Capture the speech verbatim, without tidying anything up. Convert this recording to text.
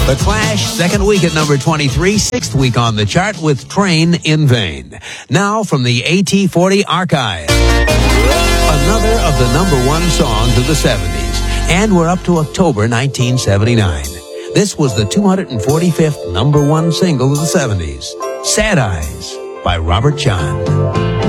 The Clash, second week at number twenty-three, sixth week on the chart with Train in Vain. Now from the A T forty archive, another of the number one songs of the seventies. And we're up to October nineteen seventy-nine. This was the two hundred forty-fifth number one single of the seventies, Sad Eyes by Robert John.